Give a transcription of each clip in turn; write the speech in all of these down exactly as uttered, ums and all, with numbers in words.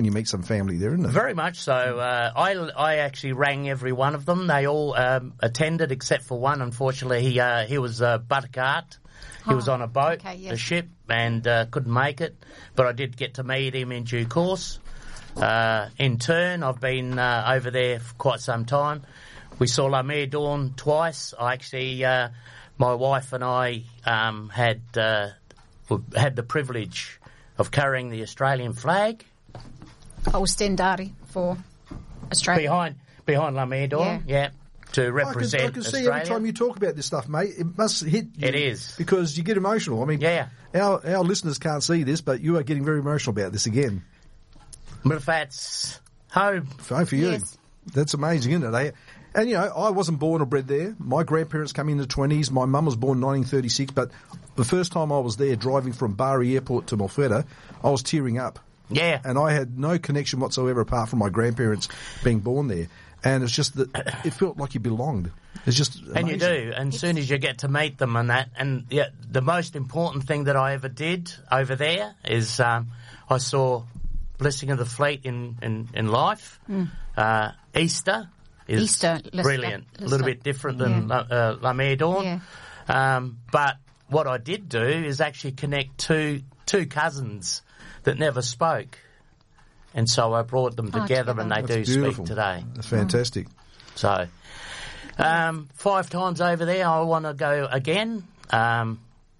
You meet some family there, isn't it? Very much so. Uh, I, I actually rang every one of them. They all um, attended except for one. Unfortunately, he uh, he was uh, Buttercart. He oh, was on a boat, okay, yes. a ship, and uh, couldn't make it. But I did get to meet him in due course. Uh, in turn, I've been uh, over there for quite some time. We saw La Mer Dawn twice. I actually, uh, my wife and I um, had uh, had the privilege of carrying the Australian flag. Oh, Stendari for Australia. Behind behind La Mer Dawn, yeah. yeah, to represent I can, I can see Australia. every time you talk about this stuff, mate, it must hit you. It is. Because you get emotional. I mean, yeah. our, our listeners can't see this, but you are getting very emotional about this again. But if that's home. Home for you. Yes. That's amazing, isn't it? And, you know, I wasn't born or bred there. My grandparents came in the twenties. My mum was born in nineteen thirty-six, but the first time I was there driving from Bari Airport to Morfetta, I was tearing up. Yeah. And I had no connection whatsoever apart from my grandparents being born there. And it's just that it felt like you belonged. It's just amazing. And you do. And as soon as you get to meet them and that, and yeah, the most important thing that I ever did over there is um, I saw Blessing of the Fleet in, in, in life. Mm. Uh, Easter is Easter, brilliant. Lister. A little bit different than yeah. La, uh, La Mer Dawn. Yeah. Um, but what I did do is actually connect two two cousins that never spoke. And so I brought them oh, together and they That's do beautiful. speak today. That's fantastic. So, um, five times over there, I want to go again um,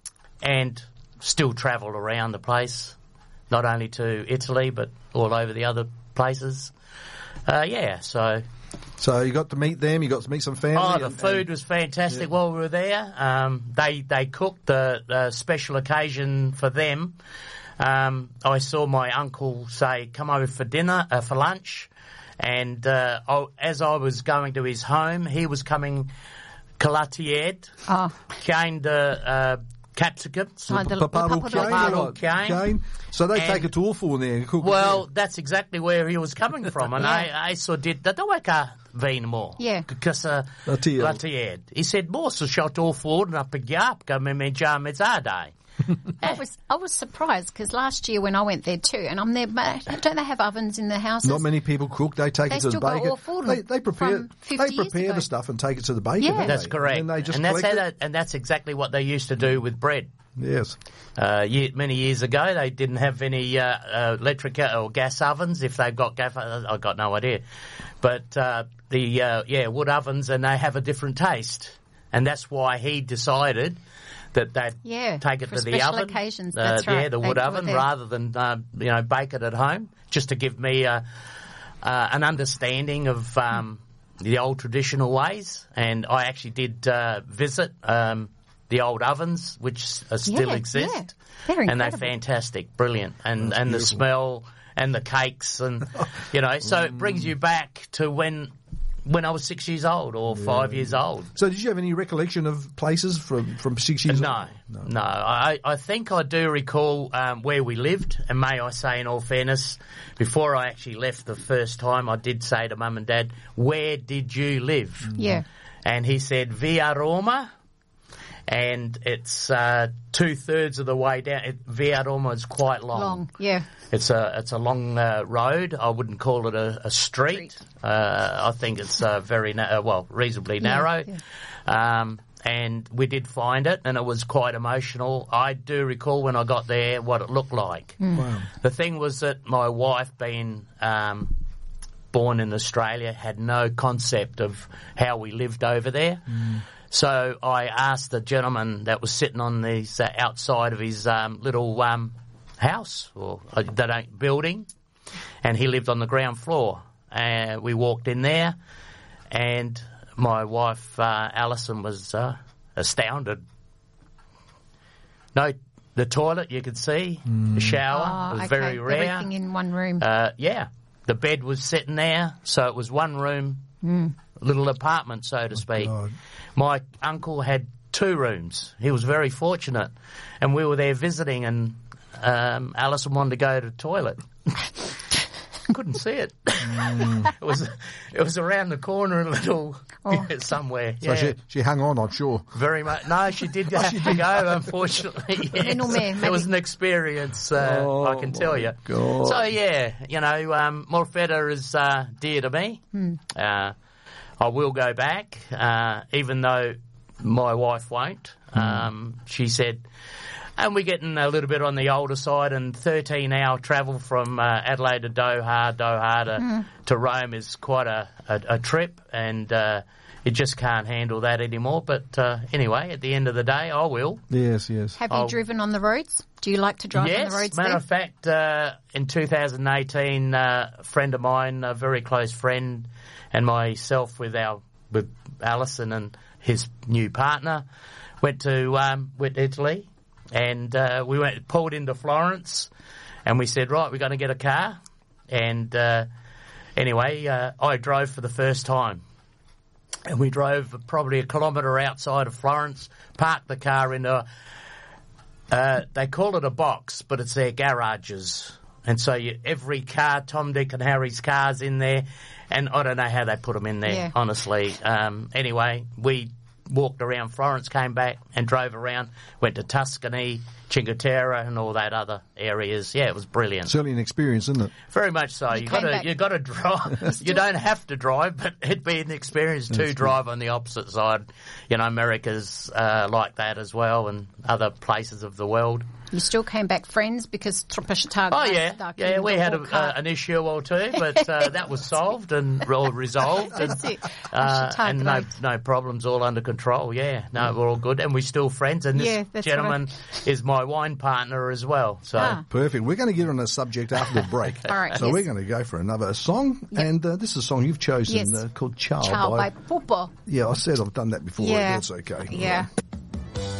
and still travel around the place, not only to Italy but all over the other places. Uh, yeah, so... So you got to meet them, you got to meet some family. Oh, the and, food and, was fantastic yeah. while we were there. Um, they they cooked the uh, special occasion for them. Um, I saw my uncle say, come over for dinner, uh, for lunch. And uh, I, as I was going to his home, he was coming Calatied, oh. cane the uh, capsicums. Oh, the, Paparu the Paparu cane. cane. So they And- take it to Allful there and cook Well, it that's exactly where he was coming from. And Yeah. I, I sort of did, don't work a vin more. Yeah. Because, uh, Latied. Latied. He said, more so shot all forward and up a gap, go me me jam it's our day. I was I was surprised because last year when I went there too, and I'm there, but don't they have ovens in the houses? Not many people cook. They take They it to the still got baker. Allful They, they prepare. from fifty They years prepare ago. the stuff and take it to the baker. Yeah. don't That's they? correct. And then they just and that's collect how it. they, and that's exactly what they used to do with bread. Yes. Uh, ye many years ago, they didn't have any uh, uh, electric or gas ovens. If they've got gas, I've got no idea. But uh, the uh, yeah wood ovens, and they have a different taste, and that's why he decided that they'd Yeah, take it for to the special oven. occasions, Uh, that's Yeah, right. the They wood do it oven, there. rather than uh, you know bake it at home, just to give me a, uh, an understanding of um, the old traditional ways. And I actually did uh, visit um, the old ovens, which uh, still Yeah, exist. yeah. They're And they're incredible. fantastic, brilliant. And, That's and the beautiful. smell and the cakes and, you know, so it brings you back to when when I was six years old or five years old. So did you have any recollection of places from, from six years No, old? no. I, I think I do recall um, where we lived, and may I say, in all fairness, before I actually left the first time, I did say to Mum and Dad, where did you live? Yeah. And he said, Via Roma, and it's uh, two-thirds of the way down. It, Via Roma is quite long. Long, yeah. It's a it's a long uh, road. I wouldn't call it a, a street. Street. Uh, I think it's uh, very na- uh, well, reasonably narrow. yeah. Um, and we did find it, and it was quite emotional. I do recall when I got there what it looked like. Wow. The thing was that my wife, being um, born in Australia, had no concept of how we lived over there. So I asked the gentleman that was sitting on the uh, outside of his um, little um, house or uh, that ain't building, and he lived on the ground floor. And uh, we walked in there, and my wife uh, Alison was uh, astounded. No, the toilet you could see, the shower Oh, it was okay. very rare. Everything in one room. Uh, yeah, the bed was sitting there, so it was one room, little apartment, so to speak. God. My uncle had two rooms. He was very fortunate, and we were there visiting, and um, Alison wanted to go to the toilet. Couldn't couldn't see it. Mm. it was it was around the corner a little Oh. somewhere. So yeah. she, she hung on, I'm sure. Very much. No, she did have to go, unfortunately. Yes. Little man, It was maybe. an experience, uh, Oh, I can tell my you. God. So, yeah, you know, um, Morfetta is uh, dear to me. Hmm. Uh, I will go back, uh, even though my wife won't. Um, she said... And we're getting a little bit on the older side, and thirteen-hour travel from uh, Adelaide to Doha, Doha to, Mm. to Rome is quite a, a, a trip, and uh, it just can't handle that anymore. But uh, anyway, at the end of the day, I will. Yes, yes. Have you I'll- driven on the roads? Do you like to drive yes, on the roads matter there? of fact, uh, in two thousand eighteen, uh, a friend of mine, a very close friend, and myself with our with Alison and his new partner, went to um, went to Italy. And uh, we went pulled into Florence, and we said, right, we're going to get a car. And uh, anyway, uh, I drove for the first time. And we drove probably a kilometre outside of Florence, parked the car in a, uh, they call it a box, but it's their garages. And so you, every car, Tom, Dick and Harry's car's in there. And I don't know how they put them in there, Yeah. honestly. Um, anyway, we walked around Florence, came back and drove around, went to Tuscany, Cinque Terre and all that other areas. Yeah, it was brilliant. Certainly an experience, isn't it? Very much so. You You got came to back- you got to drive. You don't have to drive, but it'd be an experience to drive on the opposite side. You know, America's uh, like that as well, and other places of the world. You still came back friends because Tropashitaga. Oh yeah, yeah. We had a, uh, an issue or two, but uh, that was solved and all resolved. And, That's it. uh, Tropashitaga. and no no problems, all under control. Yeah, no, we're all good, and we're still friends. And this Yeah, that's gentleman is my wine partner as well. So. Ah. Perfect. We're going to get on a subject after the break. All right, So yes. we're going to go for another song, Yep. and uh, this is a song you've chosen Yes. uh, called Child. Ciao by, by Popo. Yeah, I said I've done that before. Yeah. That's okay. Yeah.